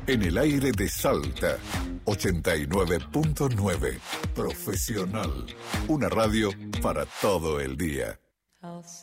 En el aire de Salta, 89.9. Profesional. Una radio para todo el día. I'll